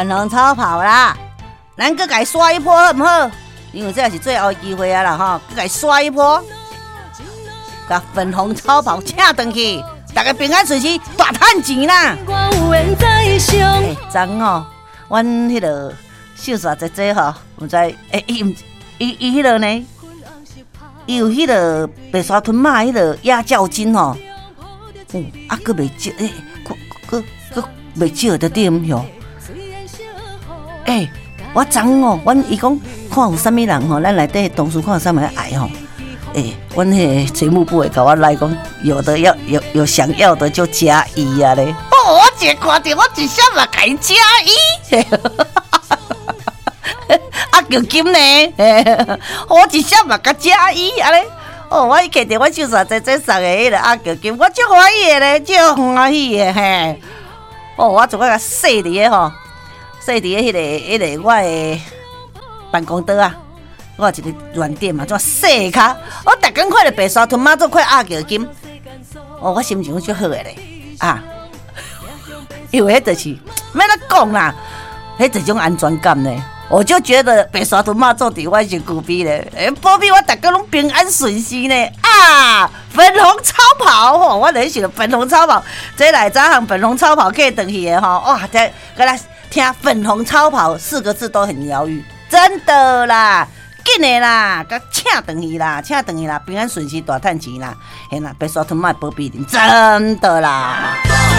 粉红超跑啦，咱搁家刷一波好唔好？因为这是最后的机会啊啦吼，搁家刷一波，甲粉红超跑请回去，大家平安顺遂，大赚钱啦！昨哦，阮迄个秀煞姐姐吼，毋知伊迄个呢，伊有迄个白沙屯马迄个鸭叫金吼，佫袂少佫袂少的点哟。我昨哦，阮伊讲看有啥物人吼，咱内底同事看有啥物爱吼。阮迄个节目部会甲我来讲，有想要的就加一啊咧。我一看到我一下嘛甲伊加一，叫金呢，我一下嘛甲加一啊咧。我一看到我秀煞姐送的迄个叫金，我足欢喜的咧，足欢喜的嘿。我就甲洗伫个吼。说伫迄个我的办公桌啊，我有一个软垫嘛，怎洗卡？我逐工看到白沙屯妈祖快压脚金，我心情足好诶咧因为迄就是要怎讲啦，迄一种安全感呢。我就觉得白沙屯妈祖伫我身躯边咧，保庇我逐工拢平安顺遂呢。粉红超跑吼，我就想粉红超跑，这来早行粉红超跑可以回去的吼，哇！再来。听粉红超跑4个字都很疗愈，真的啦，紧的啦，甲请回去啦，请回去啦，平安顺遂大赚钱啦，嘿啦，白沙屯卖保庇恁，真的啦。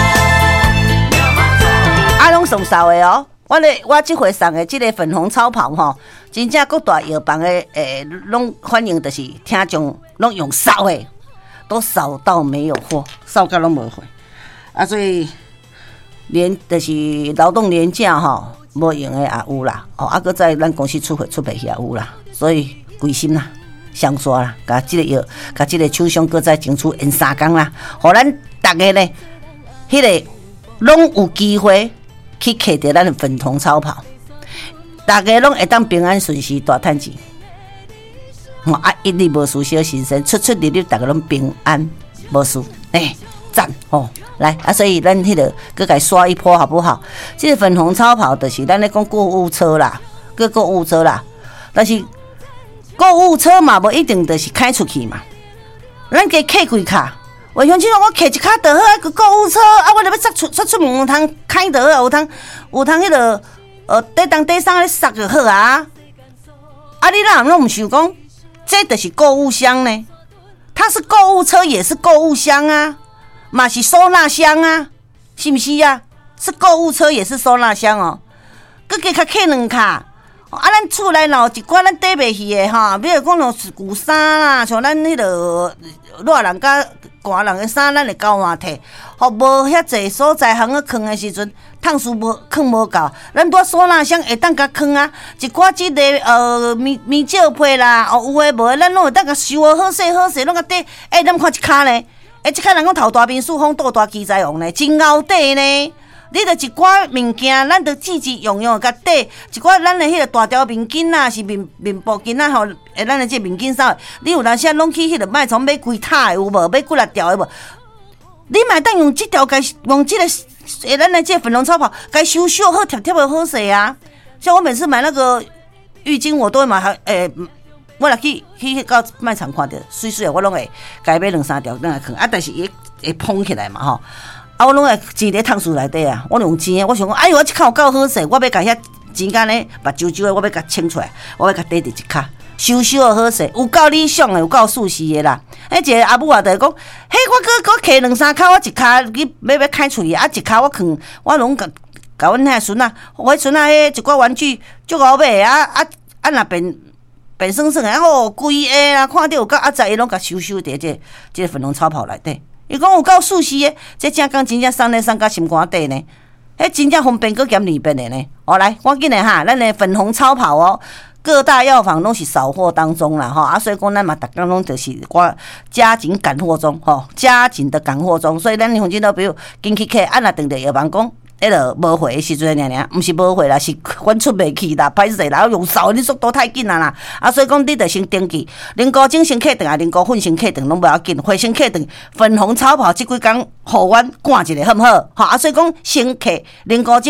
拢送捎的哦，我这回送的这个粉红超跑吼，真正各大药房的拢欢迎，就是听众拢用扫的，都扫到没有货，扫到拢无货所以。就是劳动年假吼，无用的也有啦，搁在咱公司出货去也有啦，所以归心啦，上刷啦，甲这个药，甲这个厂商搁再争取延3天啦，互咱大家呢，迄个拢有机会去摕到咱的粉红超跑，大家拢会当平安顺遂大赚钱。一日无事小心身，出入入大家拢平安无事，赞来所以咱迄个搁家刷一波好不好？这个粉红超跑就是咱咧讲购物车啦，购物车啦，但是购物车嘛，无一定就是开出去嘛。咱加开几卡，我乡亲我开一卡就好，个购物车我就要出门有通开就好，有通迄个底当底上咧塞就好啊。你哪拢唔想讲，这就是购物箱呢？它是购物车，也是购物箱啊。嘛是收纳箱啊，是不是啊？是购物车也是收纳箱哦。佮加较客2卡，咱厝内若有一寡咱缀袂去的哈，比如讲咯旧衫啦，像咱迄个热人甲寒人的衫，咱会交换摕。无遐济所在通去囥的时阵，趟数囥无够，咱拄收纳箱会当甲囥啊。一寡即个面罩被啦，有诶无诶，咱拢会当甲收好势，拢甲缀。咱看一卡呢。这卡人讲头大面数风肚大机在王呢，真熬底呢。你着一寡物件，咱着自用甲底，一寡咱的迄个大条面巾啊，是面部巾啊吼，咱的这面巾衫，你有当时拢去迄个卖场买几塔的有无？买几6条的无？你嘛当用这条，用这个咱的这粉红超跑，该收好贴的好势啊。像我每次买那个浴巾，我都会买我若去到卖场看到水的，我拢会该买2-3条等下放但是会蓬起来嘛吼。我拢会钱伫桶厝内底啊，我用钱的，我想讲，我这卡有够好势，我要甲遐钱干呢，目睭睭的，我要甲清出来，我要甲缀伫一卡，收的好势，有够理想的，有够舒适的啦。一个阿母啊，就讲，我摕2-3卡，我一卡要开出去，一卡我放，我拢甲阮遐孙啊，我孙啊，迄一寡玩具足好买若变酸酸的，规个啦，看到有够载，伊拢甲收伫这个粉红超跑内底。伊讲有够舒适的，这正讲真正送咧送到心肝底呢。真正方便，搁减利便的呢。来，赶紧的哈，咱的粉红超跑哦，各大药房拢是扫货当中啦所以讲咱嘛，逐工拢就是我加紧赶货中加紧的赶货中。所以咱乡亲都比如紧去客，若等着药房讲。迄落无货的时阵尔，毋是无货啦，是阮出袂去啦，歹势啦，用扫的速度太紧啦所以讲你得先登记，零高精先客顿零高粉先客顿拢无要紧，花先客顿粉红超跑即几工，互阮赶一下好毋好？所以讲先客零高精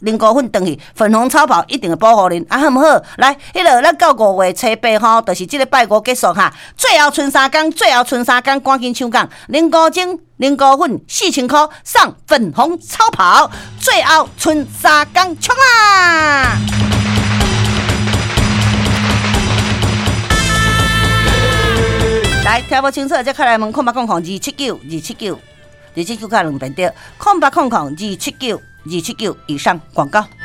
零股份回去，粉红超跑一定会保护恁，好唔好？来，咱到5月初8吼，就是这个拜五结束哈。最后剩3天，赶紧抢讲零股精、零股份4000块上粉红超跑，最后剩3天，冲啊！来，听不清楚，再开来问0800-279-279，279卡2遍对，0800-279-279以上广告。